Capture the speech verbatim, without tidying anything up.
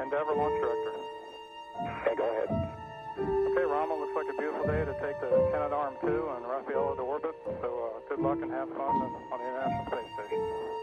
Endeavour launch director. Okay, go ahead. Okay, Rommel, looks like a beautiful day to take the Canadarm two and Rafaela to orbit, so uh, good luck and have fun on the International Space Station.